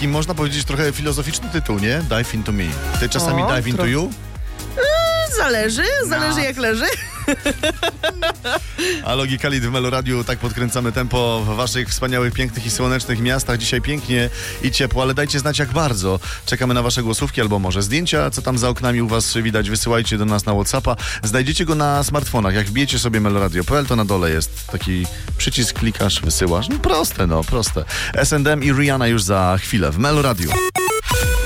taki, można powiedzieć, trochę filozoficzny tytuł, nie? Dive into me. Ty czasami dive into you? Zależy jak leży. A Logikalit w Meloradiu, tak podkręcamy tempo w waszych wspaniałych, pięknych i słonecznych miastach. Dzisiaj pięknie i ciepło, ale dajcie znać jak bardzo. Czekamy na wasze głosówki albo może zdjęcia, co tam za oknami u was widać. Wysyłajcie do nas na WhatsAppa. Znajdziecie go na smartfonach. Jak wbijecie sobie meloradio.pl, to na dole jest taki przycisk, klikasz, wysyłasz. No proste. S&M i Rihanna już za chwilę w Meloradiu.